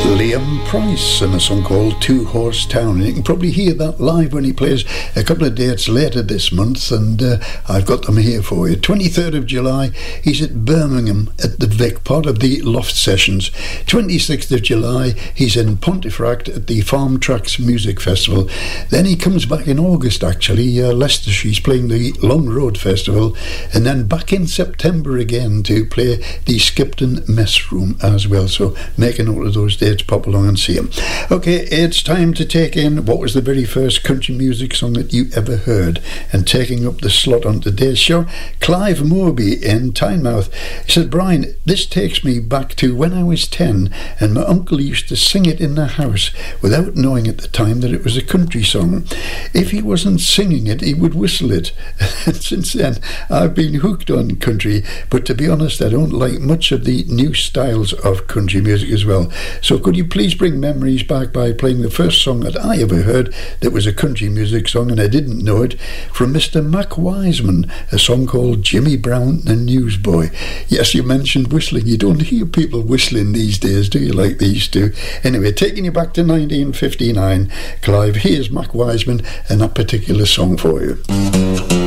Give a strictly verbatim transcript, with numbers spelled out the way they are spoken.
Liam Price and a song called Two Horse Town. You can probably hear that live when he plays a couple of dates later this month, and uh, I've got them here for you. twenty-third of July, he's at Birmingham at the Vic, part of the Loft Sessions. twenty-sixth of July, he's in Pontefract at the Farm Tracks Music Festival. Then he comes back in August, actually, uh, Leicestershire. He's playing the Long Road Festival, and then back in September again to play the Skipton Mess Room as well. So make a note of those dates, pop along and see him. Okay, it's time to take in what was the very first country music song that you ever heard. And taking up the slot on today's show, Clive Moby in Tynemouth. He said, Brian, this takes me back to when I was ten and my uncle used to sing it in the house without knowing at the time that it was a country song. If he wasn't singing it, he would whistle it. And since then, I've been hooked on country, but to be honest, I don't like much of the new styles of country music as well. So could you please bring memories back by playing the first song that I ever heard that was a country music song and I didn't know it, from Mister Mac Wiseman, a song called Jimmy Brown the Newsboy. Yes, you mentioned whistling. You don't hear people whistling these days, do you, like they used to? Anyway, taking you back to nineteen fifty-nine, Clive, here's Mac Wiseman and that particular song for you.